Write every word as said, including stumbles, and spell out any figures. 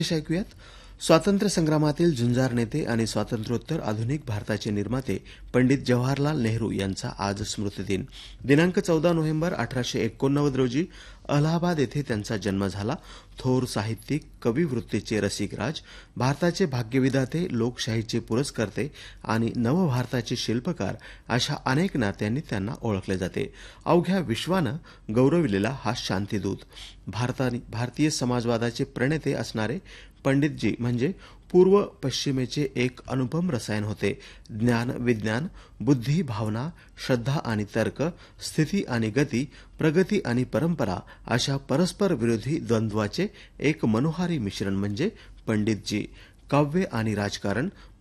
ऐकूयात. स्वातंत्र्य संग्रामातील झुंजार नेते आणि स्वातंत्र्योत्तर आधुनिक भारताचे निर्माते पंडित जवाहरलाल नेहरू यांचा आज स्मृतिदिन. दिनांक चौदा नोव्हेंबर अठराशे एकोणनव्वद रोजी अलाहाबाद येथे त्यांचा जन्म झाला. थोर साहित्यिक, कविवृत्तीचे रसिकराज, भारताचे भाग्यविधाते, लोकशाहीचे पुरस्कर्ते आणि नवभारताचे शिल्पकार अशा अनेक नात्यांनी त्यांना ओळखले जाते. अवघ्या विश्वानं गौरविलेला हा शांतिदूत. भारतीय समाजवादाचे प्रणेते असणारे पंडितजी म्हणजे पूर्व पश्चिमेचे एक अनुपम रसायन होते. ज्ञान, विज्ञान, बुद्धी, भावना, श्रद्धा आणि तर्क, स्थिती आणि गती, प्रगती आणि परंपरा अशा परस्पर विरोधी द्वंद्वाचे एक मनोहारी मिश्रण म्हणजे पंडितजी. काव्य आणि राजकारण,